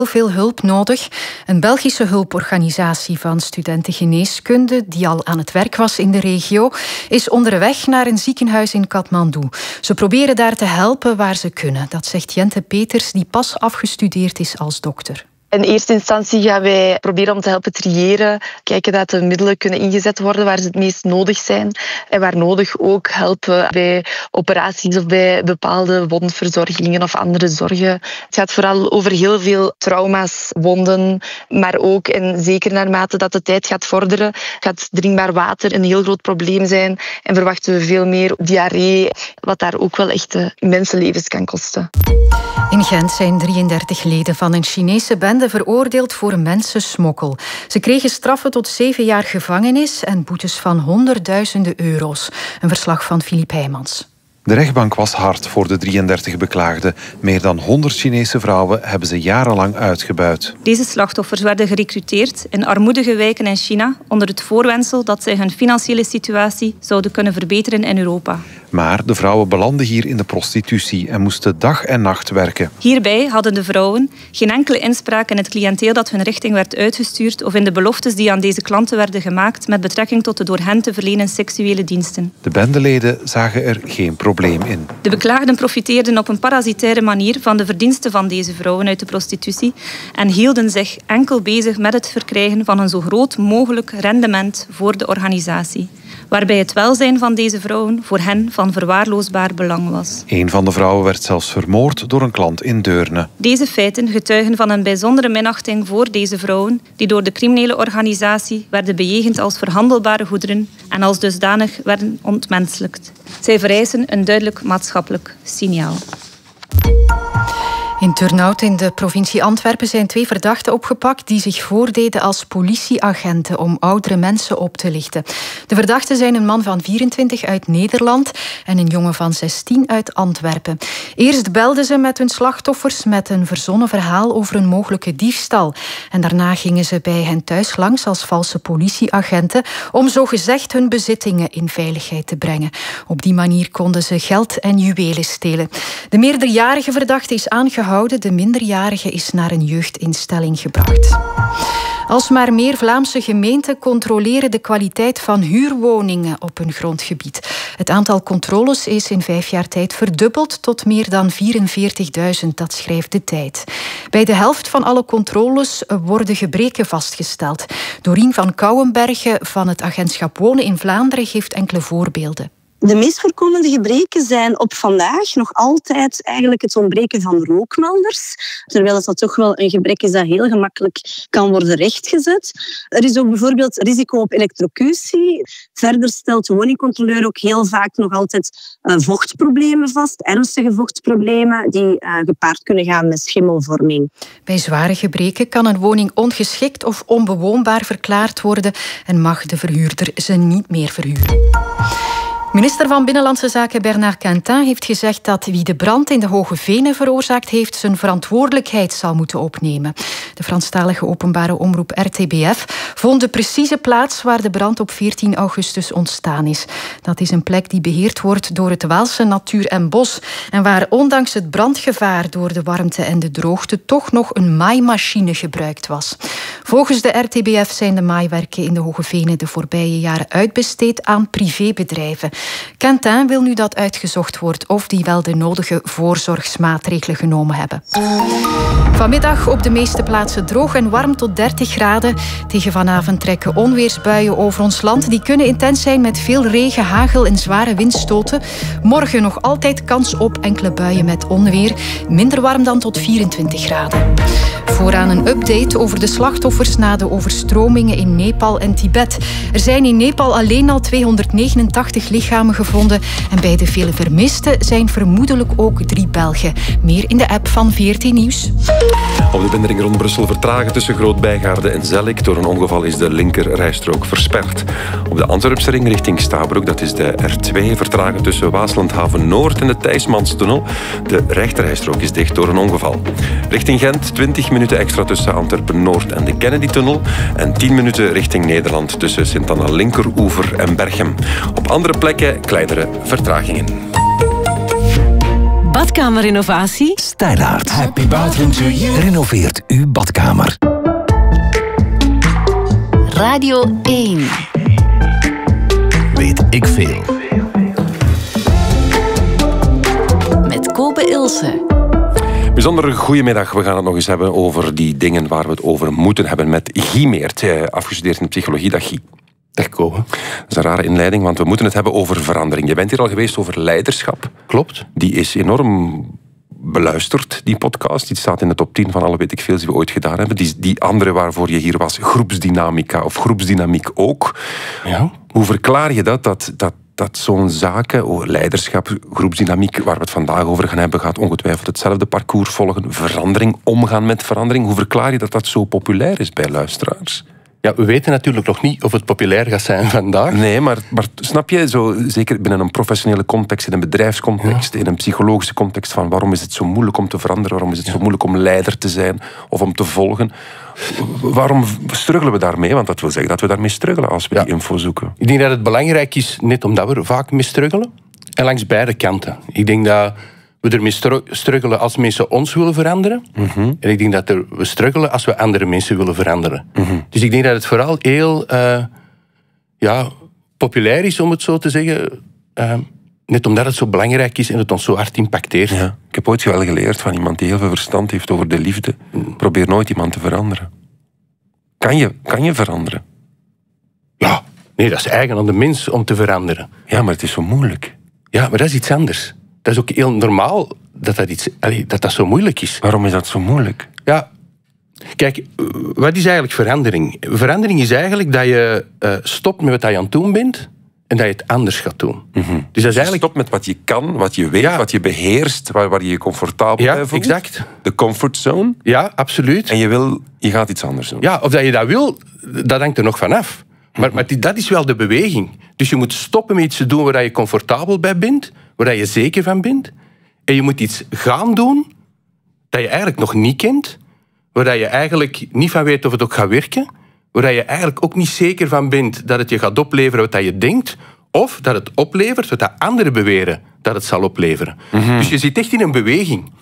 veel hulp nodig. Een Belgische hulporganisatie van studenten geneeskunde, die al aan het werk was in de regio, is onderweg naar een ziekenhuis in Kathmandu. Ze proberen daar te helpen waar ze kunnen. Dat zegt Jente Peters, die pas afgestudeerd is als dokter. In eerste instantie gaan wij proberen om te helpen triëren, kijken dat de middelen kunnen ingezet worden waar ze het meest nodig zijn. En waar nodig ook helpen bij operaties of bij bepaalde wondverzorgingen of andere zorgen. Het gaat vooral over heel veel trauma's, wonden, maar ook, en zeker naarmate dat de tijd gaat vorderen, gaat drinkbaar water een heel groot probleem zijn en verwachten we veel meer diarree, wat daar ook wel echt mensenlevens kan kosten. In Gent zijn 33 leden van een Chinese bende veroordeeld voor mensensmokkel. Ze kregen straffen tot 7 jaar gevangenis en boetes van honderdduizenden euro's. Een verslag van Filip Heijmans. De rechtbank was hard voor de 33 beklaagden. Meer dan 100 Chinese vrouwen hebben ze jarenlang uitgebuit. Deze slachtoffers werden gerecruteerd in armoedige wijken in China onder het voorwendsel dat zij hun financiële situatie zouden kunnen verbeteren in Europa. Maar de vrouwen belanden hier in de prostitutie en moesten dag en nacht werken. Hierbij hadden de vrouwen geen enkele inspraak in het cliënteel dat hun richting werd uitgestuurd of in de beloftes die aan deze klanten werden gemaakt met betrekking tot de door hen te verlenen seksuele diensten. De bendeleden zagen er geen probleem in. De beklaagden profiteerden op een parasitaire manier van de verdiensten van deze vrouwen uit de prostitutie en hielden zich enkel bezig met het verkrijgen van een zo groot mogelijk rendement voor de organisatie, waarbij het welzijn van deze vrouwen voor hen van verwaarloosbaar belang was. Een van de vrouwen werd zelfs vermoord door een klant in Deurne. Deze feiten getuigen van een bijzondere minachting voor deze vrouwen, die door de criminele organisatie werden bejegend als verhandelbare goederen en als dusdanig werden ontmenselijkt. Zij vereisen een duidelijk maatschappelijk signaal. In Turnhout in de provincie Antwerpen zijn 2 verdachten opgepakt die zich voordeden als politieagenten om oudere mensen op te lichten. De verdachten zijn een man van 24 uit Nederland en een jongen van 16 uit Antwerpen. Eerst belden ze met hun slachtoffers met een verzonnen verhaal over een mogelijke diefstal. En daarna gingen ze bij hen thuis langs als valse politieagenten om zogezegd hun bezittingen in veiligheid te brengen. Op die manier konden ze geld en juwelen stelen. De meerderjarige verdachte is aangehouden. De minderjarige is naar een jeugdinstelling gebracht. Alsmaar meer Vlaamse gemeenten controleren de kwaliteit van huurwoningen op hun grondgebied. Het aantal controles is in 5 jaar tijd verdubbeld tot meer dan 44.000, dat schrijft De Tijd. Bij de helft van alle controles worden gebreken vastgesteld. Dorien van Kouwenbergen van het agentschap Wonen in Vlaanderen geeft enkele voorbeelden. De meest voorkomende gebreken zijn op vandaag nog altijd eigenlijk het ontbreken van rookmelders. Terwijl dat toch wel een gebrek is dat heel gemakkelijk kan worden rechtgezet. Er is ook bijvoorbeeld risico op elektrocutie. Verder stelt de woningcontroleur ook heel vaak nog altijd vochtproblemen vast. Ernstige vochtproblemen die gepaard kunnen gaan met schimmelvorming. Bij zware gebreken kan een woning ongeschikt of onbewoonbaar verklaard worden en mag de verhuurder ze niet meer verhuren. Minister van Binnenlandse Zaken Bernard Quentin heeft gezegd dat wie de brand in de Hoge Venen veroorzaakt heeft zijn verantwoordelijkheid zal moeten opnemen. De Franstalige openbare omroep RTBF vond de precieze plaats waar de brand op 14 augustus ontstaan is. Dat is een plek die beheerd wordt door het Waalse Natuur en Bos en waar ondanks het brandgevaar door de warmte en de droogte toch nog een maaimachine gebruikt was. Volgens de RTBF zijn de maaiwerken in de Hoge Venen de voorbije jaren uitbesteed aan privébedrijven. Quentin wil nu dat uitgezocht wordt of die wel de nodige voorzorgsmaatregelen genomen hebben. Vanmiddag op de meeste plaatsen droog en warm tot 30 graden. Tegen vanavond trekken onweersbuien over ons land. Die kunnen intens zijn met veel regen, hagel en zware windstoten. Morgen nog altijd kans op enkele buien met onweer. Minder warm dan tot 24 graden. Vooraan een update over de slachtoffers na de overstromingen in Nepal en Tibet. Er zijn in Nepal alleen al 289 lichamen gevonden en bij de vele vermisten zijn vermoedelijk ook 3 Belgen. Meer in de app van VRT Nieuws. Op de binnenring rond Brussel vertragen tussen Groot-Bijgaarde en Zellik. Door een ongeval is de linker rijstrook versperd. Op de Antwerpse ring richting Stabroek, dat is de R2, vertragen tussen Waaslandhaven Noord en de Thijsmanstunnel. De rechterrijstrook is dicht door een ongeval. Richting Gent 20 minuten extra tussen Antwerpen Noord en de Kennedy-tunnel en 10 minuten richting Nederland tussen Sint-Anna Linkeroever en Berchem. Op andere plekken kleinere vertragingen. Badkamerrenovatie? Stijlaert. Happy bathroom to you. Renoveert uw badkamer. Radio 1. Weet ik veel. Met Kobe Ilse. Bijzonder goedemiddag. We gaan het nog eens hebben over die dingen waar we het over moeten hebben met Guy Meert, afgestudeerd in psychologie. Dag Guy. Dag Kobe. Dat is een rare inleiding, want we moeten het hebben over verandering. Je bent hier al geweest over leiderschap. Klopt. Die is enorm beluisterd, die podcast. Die staat in de top 10 van alle weet ik veel die we ooit gedaan hebben. Die andere waarvoor je hier was, groepsdynamica of groepsdynamiek ook. Ja. Hoe verklaar je dat zo'n zaken, leiderschap, groepsdynamiek, waar we het vandaag over gaan hebben, gaat ongetwijfeld hetzelfde parcours volgen. Verandering, omgaan met verandering. Hoe verklaar je dat zo populair is bij luisteraars? Ja, we weten natuurlijk nog niet of het populair gaat zijn vandaag. Nee, maar snap je, zo, zeker binnen een professionele context, in een bedrijfscontext, in een psychologische context, van waarom is het zo moeilijk om te veranderen, waarom is het zo moeilijk om leider te zijn of om te volgen? Waarom struggelen we daarmee? Want dat wil zeggen dat we daarmee struggelen als we die info zoeken. Ik denk dat het belangrijk is, net omdat we er vaak mee struggelen, en langs beide kanten. Ik denk dat we ermee struggelen als mensen ons willen veranderen. Mm-hmm. En ik denk dat we struggelen als we andere mensen willen veranderen. Mm-hmm. Dus ik denk dat het vooral heel populair is, om het zo te zeggen. Net omdat het zo belangrijk is en het ons zo hard impacteert. Ja. Ik heb ooit wel geleerd van iemand die heel veel verstand heeft over de liefde. Probeer nooit iemand te veranderen. Kan je veranderen? Ja, nee, dat is eigen aan de mens om te veranderen. Ja, maar het is zo moeilijk. Ja, maar dat is iets anders. Dat is ook heel normaal dat zo moeilijk is. Waarom is dat zo moeilijk? Ja, kijk, wat is eigenlijk verandering? Verandering is eigenlijk dat je stopt met wat je aan het doen bent en dat je het anders gaat doen. Mm-hmm. Dus dat is eigenlijk... Stop met wat je kan, wat je weet, wat je beheerst, waar je je comfortabel bij voelt. Ja, exact. De comfortzone. Ja, absoluut. En je gaat iets anders doen. Ja, of dat je dat wil, dat hangt er nog vanaf. Maar dat is wel de beweging. Dus je moet stoppen met iets te doen waar je comfortabel bij bent, waar je zeker van bent. En je moet iets gaan doen dat je eigenlijk nog niet kent, waar je eigenlijk niet van weet of het ook gaat werken, waar je eigenlijk ook niet zeker van bent dat het je gaat opleveren wat je denkt, of dat het oplevert wat anderen beweren dat het zal opleveren. Mm-hmm. Dus je zit echt in een beweging.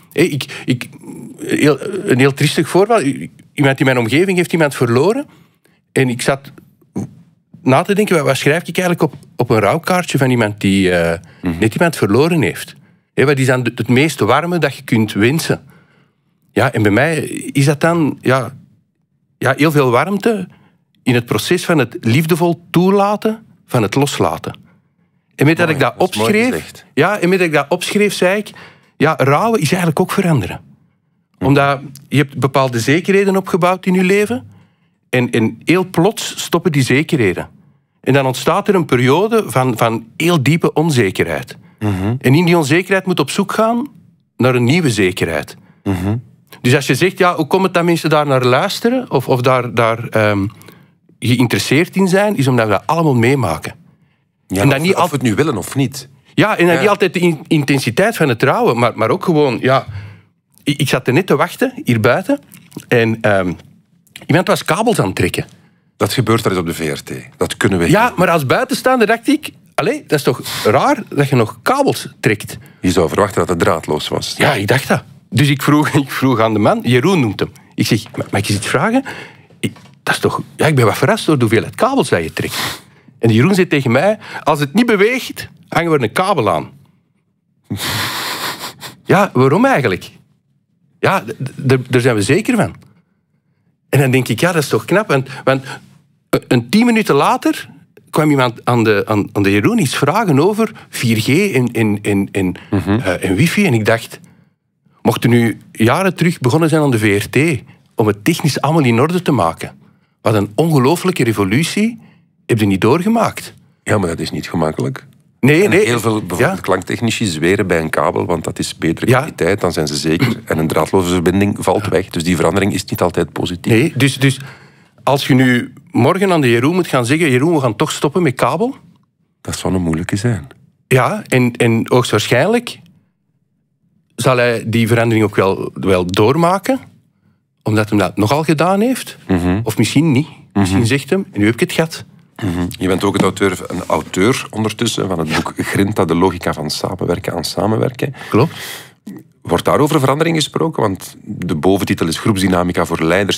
Een heel triestig voorbeeld. Iemand in mijn omgeving heeft iemand verloren. En ik zat na te denken, wat schrijf ik eigenlijk op een rouwkaartje van iemand die net iemand verloren heeft. Wat is dan het meest warme dat je kunt wensen? Ja, en bij mij is dat dan heel veel warmte in het proces van het liefdevol toelaten van het loslaten. En met dat ik dat opschreef, zei ik, rouwen is eigenlijk ook veranderen. Omdat je hebt bepaalde zekerheden opgebouwd in je leven en heel plots stoppen die zekerheden. En dan ontstaat er een periode van heel diepe onzekerheid. Mm-hmm. En in die onzekerheid moet op zoek gaan naar een nieuwe zekerheid. Mm-hmm. Dus als je zegt, hoe komt het dat mensen daar naar luisteren of daar geïnteresseerd in zijn, is omdat we dat allemaal meemaken. Ja, en dat niet of we het nu willen of niet. Ja, en dan niet altijd de intensiteit van het trouwen, maar ook gewoon, ik zat er net te wachten, hier buiten, en iemand was kabels aan het trekken. Dat gebeurt er eens op de VRT. Dat kunnen we. Ja, maar als buitenstaander dacht ik, dat is toch raar dat je nog kabels trekt. Je zou verwachten dat het draadloos was. Ja, ik dacht dat. Dus ik vroeg aan de man, Jeroen noemt hem. Ik zeg, mag ik je iets vragen? Dat is toch... Ja, ik ben wat verrast door de hoeveelheid kabels dat je trekt. En Jeroen zei tegen mij, als het niet beweegt, hangen we een kabel aan. Ja, waarom eigenlijk? Ja, daar zijn we zeker van. En dan denk ik, dat is toch knap. Want een 10 minuten later kwam iemand aan de Jeroen iets vragen over 4G en wifi. En ik dacht, mochten nu jaren terug begonnen zijn aan de VRT om het technisch allemaal in orde te maken. Wat een ongelooflijke revolutie heb je niet doorgemaakt. Ja, maar dat is niet gemakkelijk. Nee. Heel veel bijvoorbeeld klanktechnici zweren bij een kabel, want dat is betere kwaliteit, dan zijn ze zeker. En een draadloze verbinding valt weg. Dus die verandering is niet altijd positief. Nee, dus als je nu morgen aan de Jeroen moet gaan zeggen, Jeroen, we gaan toch stoppen met kabel. Dat zal een moeilijke zijn. Ja, en hoogstwaarschijnlijk zal hij die verandering ook wel doormaken, omdat hij dat nogal gedaan heeft. Mm-hmm. Of misschien niet. Misschien zegt hem, en nu heb ik het gehad. Mm-hmm. Je bent ook een auteur ondertussen van het boek Grinta, de logica van samenwerken aan samenwerken. Klopt. Wordt daar over verandering gesproken? Want de boventitel is groepsdynamica voor leiders